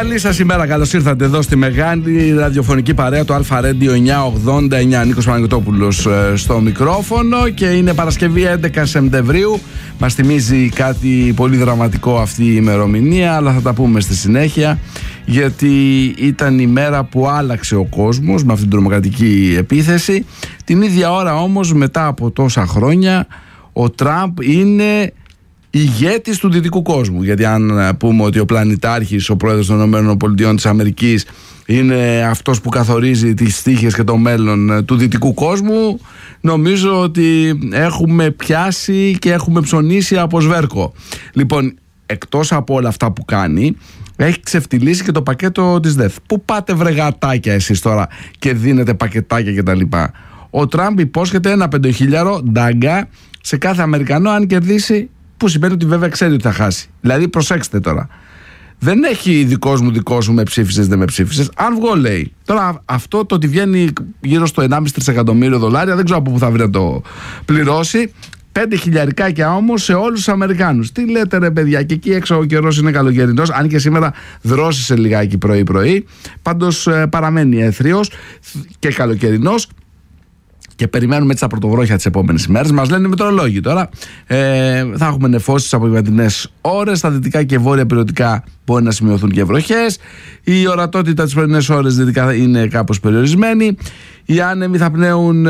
Καλή σας ημέρα, καλώς ήρθατε εδώ στη μεγάλη ραδιοφωνική παρέα του Αλφα Radio 989. Νίκος Παναγιωτόπουλος στο μικρόφωνο και είναι Παρασκευή 11 Σεπτεμβρίου. Μας θυμίζει κάτι πολύ δραματικό αυτή η ημερομηνία, αλλά θα τα πούμε στη συνέχεια, γιατί ήταν η μέρα που άλλαξε ο κόσμος με αυτή την τρομοκρατική επίθεση. Την ίδια ώρα όμως, μετά από τόσα χρόνια, ο Τραμπ είναι ηγέτης του δυτικού κόσμου. Γιατί αν πούμε ότι ο πλανητάρχης, ο πρόεδρος των ΗΠΑ είναι αυτός που καθορίζει τις τύχες και το μέλλον του δυτικού κόσμου, νομίζω ότι έχουμε πιάσει και έχουμε ψωνίσει από σβέρκο. Λοιπόν, εκτός από όλα αυτά που κάνει, έχει ξεφτυλίσει και το πακέτο της ΔΕΘ. Πού πάτε βρε γατάκια εσείς τώρα και δίνετε πακετάκια κτλ. Ο Τραμπ υπόσχεται ένα 5.000 ντάγκα σε κάθε Αμερικανό αν κερδίσει, που σημαίνει ότι βέβαια ξέρει ότι θα χάσει. Δηλαδή προσέξτε τώρα, δεν έχει δικός μου με ψήφισες δεν με ψήφισες. Αν βγω, λέει, τώρα αυτό το ότι βγαίνει γύρω στο 1,5 τρισεκατομμύριο δολάρια, δεν ξέρω από πού θα βρει να το πληρώσει. 5.000 όμως σε όλους τους Αμερικάνους. Τι λέτε ρε παιδιά, και εκεί έξω ο καιρός είναι καλοκαιρινός, αν και σήμερα δρόσησε λιγάκι πρωί-πρωί. Πάντως παραμένει έθριος και καλοκαιρινός. Και περιμένουμε έτσι τα πρωτοβρόχια τις επόμενες ημέρες. Μας λένε οι μετεωρολόγοι τώρα. Θα έχουμε νεφώσεις από απογευματινές ώρες. Στα δυτικά και βόρεια περιοδικά μπορεί να σημειωθούν και βροχές. Η ορατότητα τις πρωινές ώρες δυτικά είναι κάπως περιορισμένη. Οι άνεμοι θα πνέουν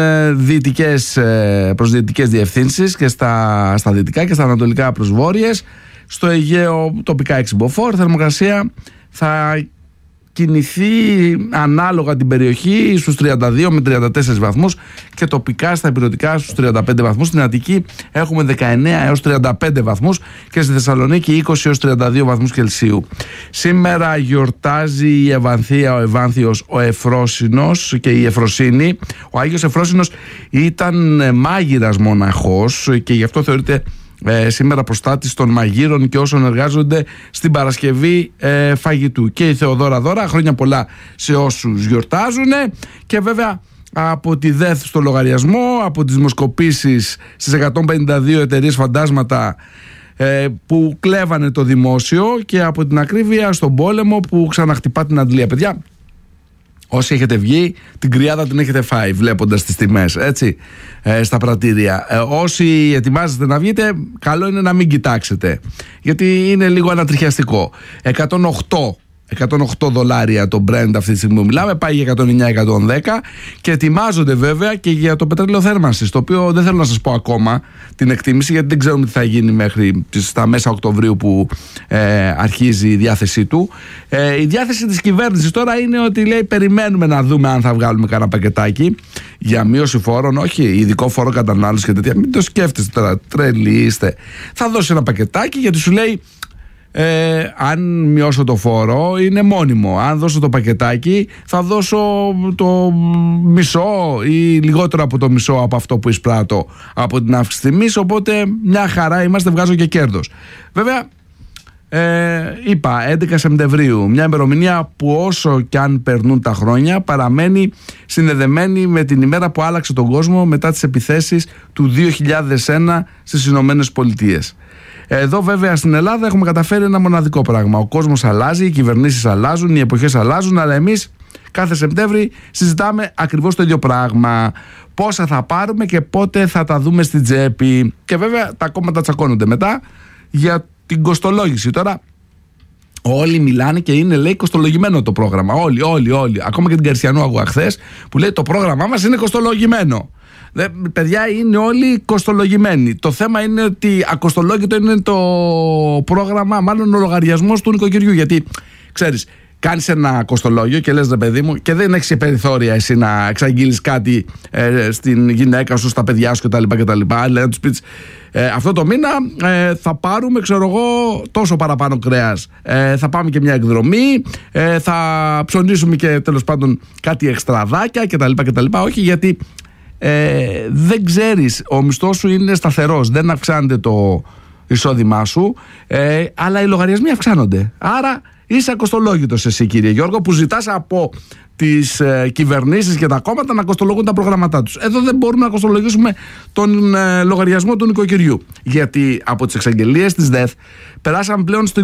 προς δυτικές διευθύνσεις και στα δυτικά και στα ανατολικά προς βόρειες. Στο Αιγαίο τοπικά εξυμποφόρ. Θερμοκρασία θα κινηθεί ανάλογα την περιοχή στους 32 με 34 βαθμούς και τοπικά στα ηπειρωτικά στους 35 βαθμούς. Στην Αττική έχουμε 19 έως 35 βαθμούς και στη Θεσσαλονίκη 20 έως 32 βαθμούς Κελσίου. Σήμερα γιορτάζει η Ευανθία, ο Ευάνθιος, ο Εφρόσινος και η Εφροσύνη. Ο Άγιος Εφρόσινος ήταν μάγειρας μοναχός και γι' αυτό θεωρείται σήμερα προστάτης των μαγείρων και όσων εργάζονται στην Παρασκευή φαγητού. Και η Θεοδόρα Δώρα, χρόνια πολλά σε όσους γιορτάζουν. Και βέβαια από τη ΔΕΘ στο λογαριασμό, από τις δημοσκοπήσεις στις 152 εταιρείες φαντάσματα που κλέβανε το δημόσιο, και από την ακρίβεια στον πόλεμο που ξαναχτυπά την αντλία. Παιδιά, όσοι έχετε βγει, την κρυάδα την έχετε φάει βλέποντας τις τιμές, έτσι, στα πρατήρια. Όσοι ετοιμάζεστε να βγείτε, καλό είναι να μην κοιτάξετε, γιατί είναι λίγο ανατριχιαστικό. 108 δολάρια το Brent αυτή τη στιγμή που μιλάμε, πάει για 109-110 και ετοιμάζονται βέβαια και για το πετρέλαιο θέρμανσης, το οποίο δεν θέλω να σας πω ακόμα την εκτίμηση, γιατί δεν ξέρουμε τι θα γίνει μέχρι τα μέσα Οκτωβρίου που αρχίζει η διάθεσή του. Η διάθεση της κυβέρνησης τώρα είναι ότι λέει περιμένουμε να δούμε αν θα βγάλουμε κανένα πακετάκι για μείωση φόρων, όχι ειδικό φόρο κατανάλωση και τέτοια, μην το σκέφτεστε τώρα, τρελοί είστε. Θα δώσει ένα πακετάκι γιατί σου λέει αν μειώσω το φόρο είναι μόνιμο. Αν δώσω το πακετάκι θα δώσω το μισό ή λιγότερο από το μισό από αυτό που εισπράττω από την αύξηση τιμής. Οπότε μια χαρά είμαστε, βγάζω και κέρδος. Βέβαια είπα 11 Σεπτεμβρίου, μια ημερομηνία που όσο και αν περνούν τα χρόνια παραμένει συνδεδεμένη με την ημέρα που άλλαξε τον κόσμο μετά τις επιθέσεις του 2001 στις Ηνωμένες Πολιτείες. Εδώ βέβαια στην Ελλάδα έχουμε καταφέρει ένα μοναδικό πράγμα. Ο κόσμος αλλάζει, οι κυβερνήσεις αλλάζουν, οι εποχές αλλάζουν, αλλά εμείς κάθε Σεπτέμβρη συζητάμε ακριβώς το ίδιο πράγμα. Πόσα θα πάρουμε και πότε θα τα δούμε στην τσέπη. Και βέβαια τα κόμματα τσακώνονται μετά για την κοστολόγηση. Τώρα όλοι μιλάνε και είναι, λέει, κοστολογημένο το πρόγραμμα. Όλοι. Ακόμα και την Καρσιανού άκουγα χθες που λέει το πρόγραμμά μας είναι κοστολογημένο. Παιδιά, είναι όλοι κοστολογημένοι. Το θέμα είναι ότι ακοστολόγητο είναι το πρόγραμμα, μάλλον ο λογαριασμός του νοικοκυριού. Γιατί ξέρεις, κάνεις ένα κοστολόγιο και λες ρε παιδί μου, και δεν έχεις περιθώρια εσύ να εξαγγείλεις κάτι στην γυναίκα σου, στα παιδιά σου κτλ. Λέει να τους πεις αυτό το μήνα θα πάρουμε, ξέρω εγώ, τόσο παραπάνω κρέας. Θα πάμε και μια εκδρομή, θα ψωνίσουμε και τέλος πάντων κάτι εξτραδάκια κτλ. Όχι, γιατί δεν ξέρεις, ο μισθός σου είναι σταθερός, δεν αυξάνεται το εισόδημά σου, αλλά οι λογαριασμοί αυξάνονται. Άρα είσαι ακοστολόγητος εσύ, κύριε Γιώργο, που ζητάς από τις κυβερνήσεις και τα κόμματα να κοστολογούν τα προγράμματά τους. Εδώ δεν μπορούμε να κοστολογήσουμε τον λογαριασμό του νοικοκυριού, γιατί από τις εξαγγελίες της ΔΕΘ περάσαμε πλέον στο